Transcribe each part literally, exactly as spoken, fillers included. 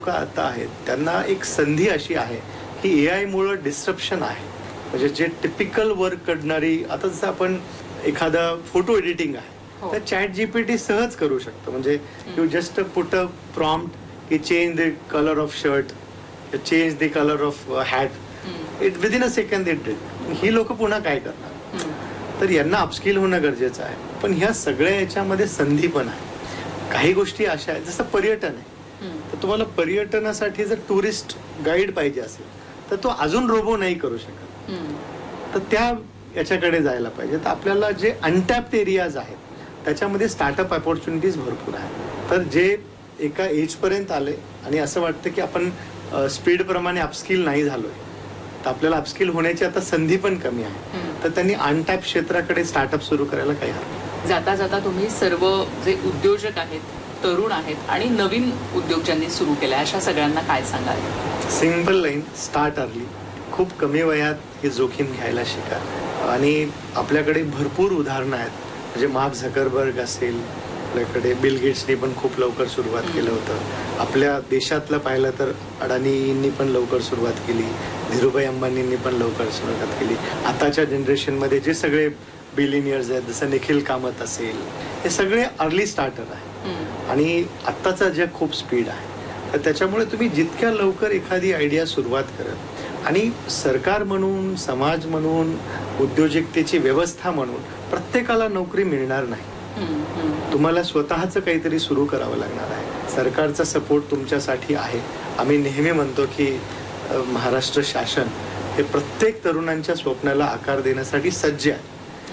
का आता आहेत त्यांना एक संधी अशी आहे की ए आय मुळे डिस्ट्रप्शन आहे. म्हणजे जे टिपिकल वर्क करणारी, आता जसं आपण एखादा फोटो एडिटिंग आहे तर चॅट जीपीटी सहज करू शकतो. म्हणजे you just put a prompt की change the colour of shirt, change the colour of hat, it within a second it did. ही लोक पुन्हा काय करणार? तर यांना अपस्किल होणं गरजेचं आहे. पण ह्या सगळ्या याच्यामध्ये संधी पण आहे. काही गोष्टी अशा आहेत जसं पर्यटन आहे, तर तुम्हाला पर्यटनासाठी जर टुरिस्ट गाईड पाहिजे असेल तर तो अजून रोबो नाही करू शकत. तर त्या याच्याकडे जायला पाहिजे. तर आपल्याला जे अनटॅप्ड एरियाज आहेत त्याच्यामध्ये स्टार्टअप ऑपॉर्च्युनिटीज भरपूर आहेत. तर जे एका एजपर्यंत आले आणि असं वाटतं की आपण स्पीड प्रमाणे अपस्किल नाही झालोय, तर आपल्याला अपस्किल होण्याची आता संधी पण कमी आहे. तर त्यांनी अनटॅप क्षेत्राकडे स्टार्टअप सुरू करायला काही हरकत नाही. जाता जाता तुम्ही सर्व जे उद्योजक आहेत, तरुण आहेत आणि नवीन उद्योग ज्यांनी सुरू केले, अशा सगळ्यांना काय सांगाल? Simple line, start early. खूप कमी वयात ही जोखीम घ्यायला शिका. आणि आपल्याकडे भरपूर उदाहरणं आहेत. म्हणजे मार्क झकरबर्ग असेल, आपल्याकडे बिल गेट्सनी पण खूप लवकर सुरुवात केलं होतं. आपल्या देशातलं पाहिलं तर अडानींनी पण लवकर सुरुवात केली, धीरूभाई अंबानींनी पण लवकर सुरुवात केली. आताच्या जनरेशनमध्ये जे सगळे बिलिनियर्स आहेत, जसं निखिल कामत असेल, हे सगळे अर्ली स्टार्टर आहे. आणि आत्ताचा जग खूप स्पीड आहे. तर त्याच्यामुळे तुम्ही जितक्या लवकर एखादी आयडिया सुरुवात करत, आणि सरकार म्हणून, समाज म्हणून, उद्योजकतेची व्यवस्था म्हणून प्रत्येकाला नोकरी मिळणार नाही. तुम्हाला स्वतःचं काहीतरी सुरू करावं लागणार आहे. सरकारचा सपोर्ट तुमच्यासाठी आहे. आम्ही नेहमी म्हणतो की महाराष्ट्र शासन हे प्रत्येक तरुणांच्या स्वप्नाला आकार देण्यासाठी सज्ज आहे.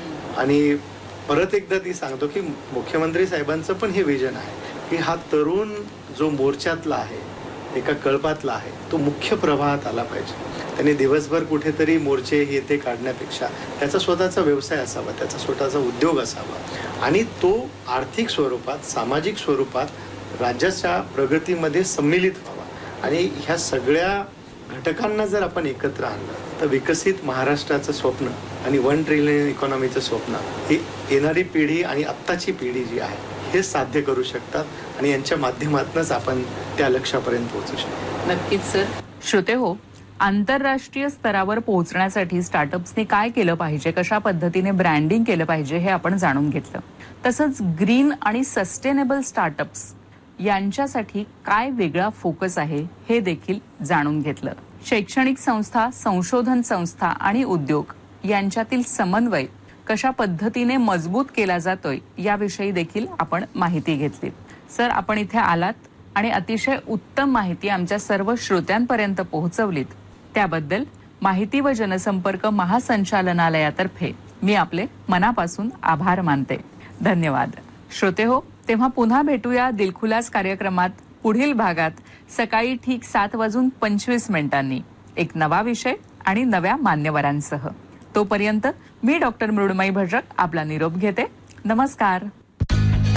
आणि परत एकदा ती सांगतो की मुख्यमंत्री साहेबांचं पण हे विजन आहे की हा तरुण जो मोर्चातला आहे, एका कळपातला आहे, तो मुख्य प्रवाहात आला पाहिजे. त्याने दिवसभर कुठेतरी मोर्चे हे ते काढण्यापेक्षा त्याचा स्वतःचा व्यवसाय असावा, त्याचा स्वतःचा उद्योग असावा, आणि तो आर्थिक स्वरूपात, सामाजिक स्वरूपात राज्याच्या प्रगतीमध्ये सम्मिलित व्हावा. आणि ह्या सगळ्या घटकांना जर आपण एकत्र आणलं तर विकसित महाराष्ट्राचं स्वप्न आणि वन ट्रिलियन इकॉनॉमीचं स्वप्न ही येणारी पिढी आणि आत्ताची पिढी जी आहे हे साध्य करू शकतात. आणि यांच्या माध्यमातूनच आपण त्या लक्ष्यापर्यंत पोहोचू शकतो. नक्कीच सर. श्रोते हो, आंतरराष्ट्रीय स्तरावर पोहोचण्यासाठी स्टार्टअप्सनी काय केलं पाहिजे, कशा पद्धतीने ब्रँडिंग केलं पाहिजे हे आपण जाणून घेतलं. तसंच ग्रीन आणि सस्टेनेबल स्टार्टअप्स यांच्यासाठी काय वेगळा फोकस आहे हे देखील जाणून घेतलं. शैक्षणिक संस्था, संशोधन संस्था आणि उद्योग यांच्यातील समन्वय कशा पद्धतीने मजबूत केला जातोय याविषयी देखील आपण माहिती घेतली. सर, आपण इथे आलात आणि अतिशय उत्तम माहिती आमच्या सर्व श्रोत्यांपर्यंत पोहोचवलीत, त्याबद्दल माहिती व जनसंपर्क महासंचालनालयातर्फे मी आपले मनापासून आभार मानते. धन्यवाद. श्रोते हो, तेव्हा पुन्हा भेटूया दिलखुलास कार्यक्रमात पुढील भागात सकाळी ठीक सात वाजून पंचवीस मिनिटांनी एक नवा विषय आणि नव्या मान्यवरांसह. तोपर्यंत मी डॉक्टर मृण्मयी भजक आपला निरोप घेते. नमस्कार.